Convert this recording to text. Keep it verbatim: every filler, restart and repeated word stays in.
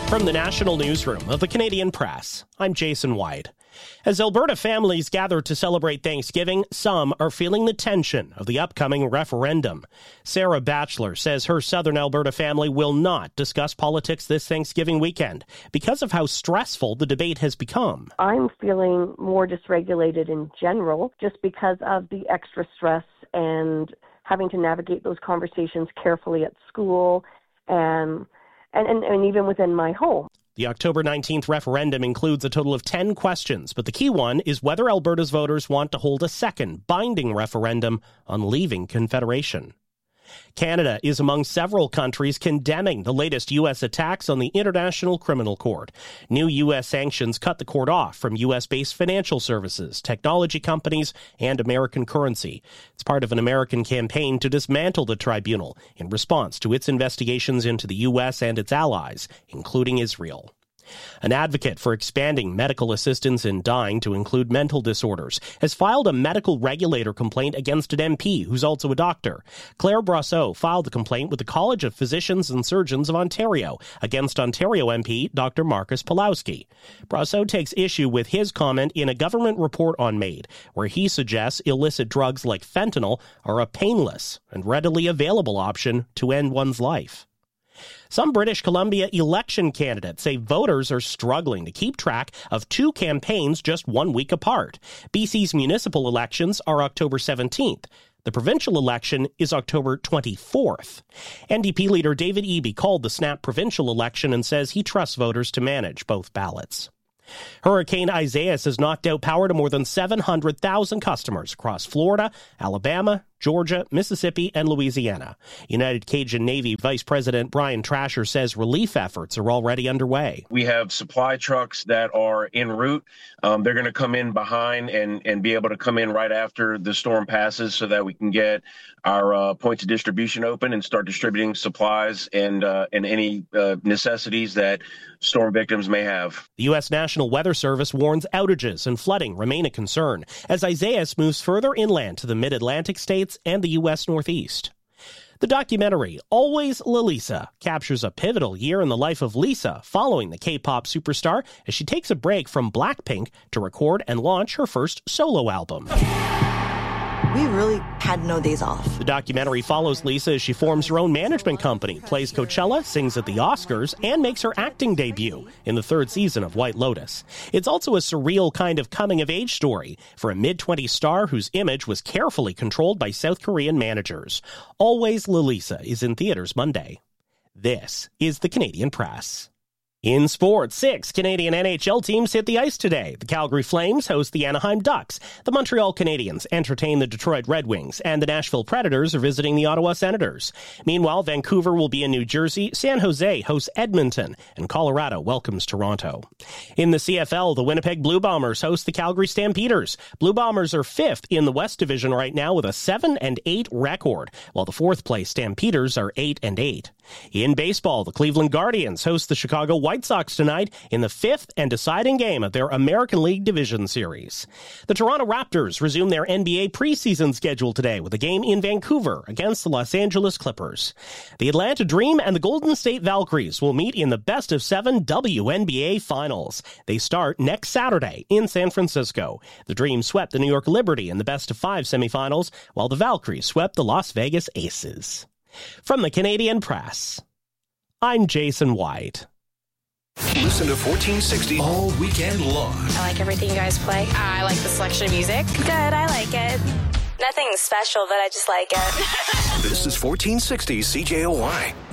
From the National Newsroom of the Canadian Press, I'm Jason White. As Alberta families gather to celebrate Thanksgiving, some are feeling the tension of the upcoming referendum. Sarah Batchelor says her Southern Alberta family will not discuss politics this Thanksgiving weekend because of how stressful the debate has become. I'm feeling more dysregulated in general just because of the extra stress and having to navigate those conversations carefully at school and And, and, and even within my home. The October nineteenth referendum includes a total of ten questions, but the key one is whether Alberta's voters want to hold a second binding referendum on leaving Confederation. Canada is among several countries condemning the latest U S attacks on the International Criminal Court. New U S sanctions cut the court off from U S-based financial services, technology companies, and American currency. It's part of an American campaign to dismantle the tribunal in response to its investigations into the U S and its allies, including Israel. An advocate for expanding medical assistance in dying to include mental disorders has filed a medical regulator complaint against an M P who's also a doctor. Claire Brosseau filed the complaint with the College of Physicians and Surgeons of Ontario against Ontario M P Doctor Marcus Pawlowski. Brosseau takes issue with his comment in a government report on MAID, where he suggests illicit drugs like fentanyl are a painless and readily available option to end one's life. Some British Columbia election candidates say voters are struggling to keep track of two campaigns just one week apart. B C's municipal elections are October seventeenth. The provincial election is October twenty-fourth. N D P leader David Eby called the snap provincial election and says he trusts voters to manage both ballots. Hurricane Isaias has knocked out power to more than seven hundred thousand customers across Florida, Alabama, Georgia, Mississippi, and Louisiana. United Cajun Navy Vice President Brian Trasher says relief efforts are already underway. We have supply trucks that are en route. Um, they're going to come in behind and, and be able to come in right after the storm passes so that we can get our uh, points of distribution open and start distributing supplies and, uh, and any uh, necessities that storm victims may have. The U S National Weather Service warns outages and flooding remain a concern as Isaias moves further inland to the mid-Atlantic states and the U S Northeast. The documentary, Always Lalisa, captures a pivotal year in the life of Lisa following the K-pop superstar as she takes a break from Blackpink to record and launch her first solo album. We really had no days off. The documentary follows Lisa as she forms her own management company, plays Coachella, sings at the Oscars, and makes her acting debut in the third season of White Lotus. It's also a surreal kind of coming-of-age story for a mid-twenties star whose image was carefully controlled by South Korean managers. Always Lalisa is in theaters Monday. This is the Canadian Press. In sports, six Canadian N H L teams hit the ice today. The Calgary Flames host the Anaheim Ducks. The Montreal Canadiens entertain the Detroit Red Wings, and the Nashville Predators are visiting the Ottawa Senators. Meanwhile, Vancouver will be in New Jersey, San Jose hosts Edmonton, and Colorado welcomes Toronto. In the C F L, the Winnipeg Blue Bombers host the Calgary Stampeders. Blue Bombers are fifth in the West Division right now with a seven and eight record, while the fourth place Stampeders are eight and eight. In baseball, the Cleveland Guardians host the Chicago White Sox tonight in the fifth and deciding game of their American League Division Series. The Toronto Raptors resume their N B A preseason schedule today with a game in Vancouver against the Los Angeles Clippers. The Atlanta Dream and the Golden State Valkyries will meet in the best of seven W N B A Finals. They start next Saturday in San Francisco. The Dream swept the New York Liberty in the best of five semifinals, while the Valkyries swept the Las Vegas Aces. From the Canadian Press, I'm Jason White. Listen to fourteen sixty all weekend long. I like everything you guys play. I like the selection of music. Good, I like it. Nothing special, but I just like it. This is fourteen sixty C J O Y.